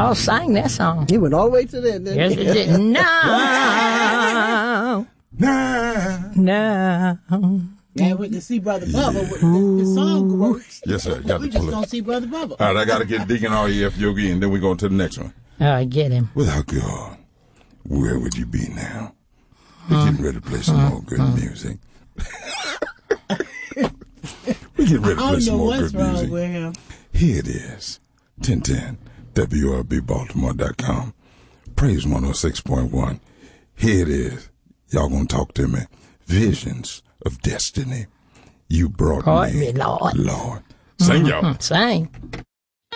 y'all sang that song. He went all the way to that. Yes, it did. No. Yeah, we can see Brother Bubba. The song works. Yes, sir. Got We to pull just it. don't see Brother Bubba. All right, I got to get Deacon R.E.F. Yogi, and then we go to the next one. All right, get him. Without God, where would you be now? We're getting ready to play some more good music. We're getting ready to I play don't some know more what's good wrong music. with him. Here it is. 1010 WRBBaltimore.com. Praise 106.1. Here it is. Y'all gonna talk to me. Visions of destiny. You brought me, Lord. Lord. Sing, y'all. Sing.